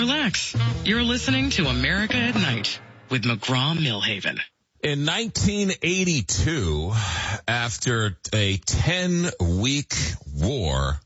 relax. You're listening to America at Night with McGraw-Milhaven. In 1982, after a 10-week war,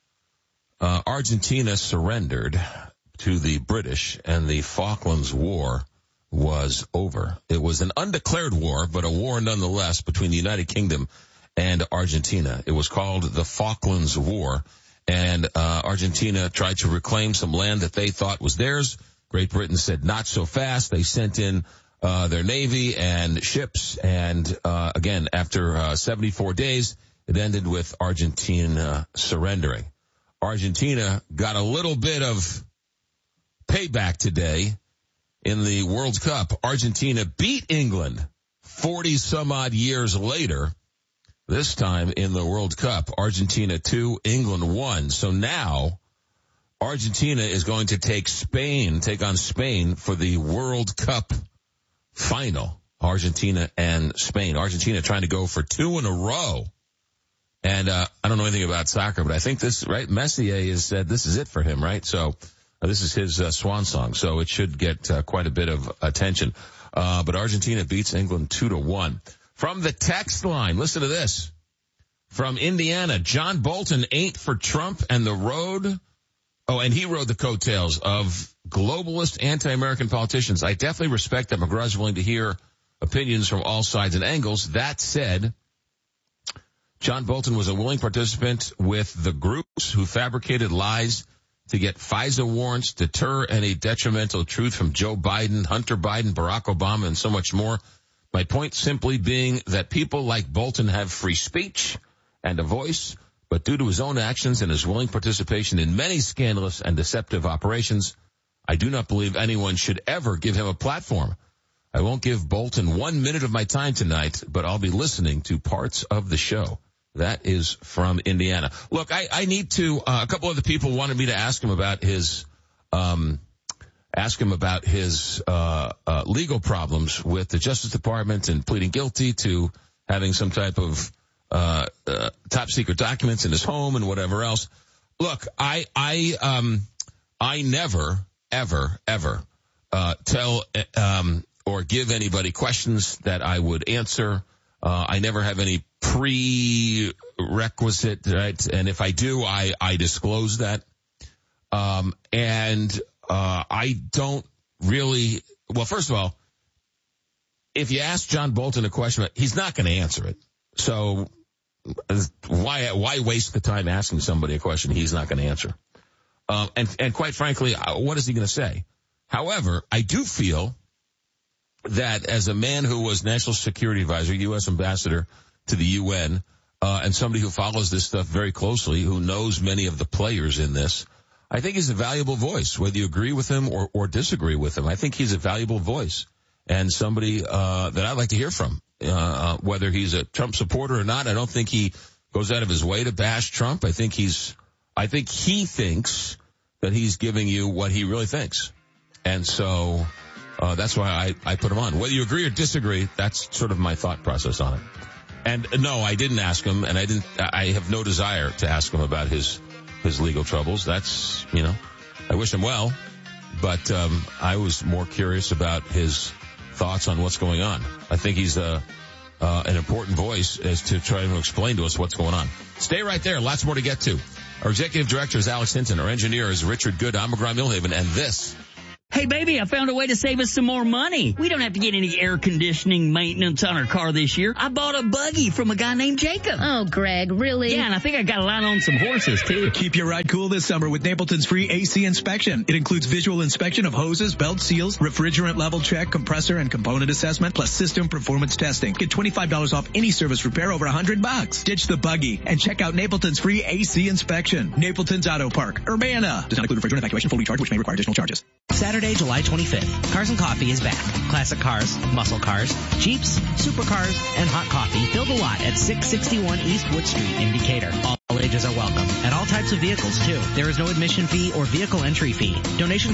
Argentina surrendered to the British, and the Falklands War was over. It was an undeclared war, but a war nonetheless between the United Kingdom and Argentina. It was called the Falklands War, and Argentina tried to reclaim some land that they thought was theirs. Great Britain said not so fast. They sent in their navy and ships, and again, after 74 days, it ended with Argentina surrendering. Argentina got a little bit of payback today in the World Cup. Argentina beat England 40-some-odd years later. This time in the World Cup, Argentina 2, England 1. So now Argentina is going to take on Spain for the World Cup final. Argentina and Spain. Argentina trying to go for 2 in a row. And I don't know anything about soccer, but I think this, right, Messier has said this is it for him, right? So this is his swan song, so it should get quite a bit of attention. But Argentina beats England 2-1. From the text line, listen to this. From Indiana, John Bolton ain't for Trump and the road. Oh, and he rode the coattails of globalist anti-American politicians. I definitely respect that McGraw's willing to hear opinions from all sides and angles. That said, John Bolton was a willing participant with the groups who fabricated lies to get FISA warrants, deter any detrimental truth from Joe Biden, Hunter Biden, Barack Obama, and so much more. My point simply being that people like Bolton have free speech and a voice, but due to his own actions and his willing participation in many scandalous and deceptive operations, I do not believe anyone should ever give him a platform. I won't give Bolton 1 minute of my time tonight, but I'll be listening to parts of the show. That is from Indiana. Look, I need to, a couple other people wanted me to ask him about his legal problems with the Justice Department and pleading guilty to having some type of, top secret documents in his home and whatever else. Look, I never, ever, tell, or give anybody questions that I would answer. I never have any prerequisite, right? And if I do, I disclose that. I don't really, well, first of all, if you ask John Bolton a question, he's not going to answer it. So why waste the time asking somebody a question he's not going to answer? And quite frankly, what is he going to say? However, I do feel that as a man who was National Security Advisor, U.S. Ambassador to the UN, and somebody who follows this stuff very closely, who knows many of the players in this, I think he's a valuable voice, whether you agree with him or disagree with him. I think he's a valuable voice and somebody that I'd like to hear from, whether he's a Trump supporter or not. I don't think he goes out of his way to bash Trump. I think he thinks that he's giving you what he really thinks. And so that's why I put him on. Whether you agree or disagree, that's sort of my thought process on it. And no, I didn't ask him, and I have no desire to ask him about his legal troubles. That's, I wish him well, but I was more curious about his thoughts on what's going on. I think he's an important voice as to try to explain to us what's going on. Stay right there. Lots more to get to. Our executive director is Alex Hinton. Our engineer is Richard Good. I'm McGraw-Milhaven, and this. Hey, baby, I found a way to save us some more money. We don't have to get any air conditioning maintenance on our car this year. I bought a buggy from a guy named Jacob. Oh, Greg, really? Yeah, and I think I got a line on some horses, too. Keep your ride cool this summer with Napleton's free AC inspection. It includes visual inspection of hoses, belt seals, refrigerant level check, compressor and component assessment, plus system performance testing. Get $25 off any service repair over $100. Ditch the buggy and check out Napleton's free AC inspection. Napleton's Auto Park, Urbana. Does not include refrigerant evacuation, full recharge, which may require additional charges. Saturday, July 25th, Cars and Coffee is back. Classic cars, muscle cars, Jeeps, supercars, and hot coffee fill the lot at 661 East Wood Street in Decatur. All ages are welcome, and all types of vehicles, too. There is no admission fee or vehicle entry fee. Donation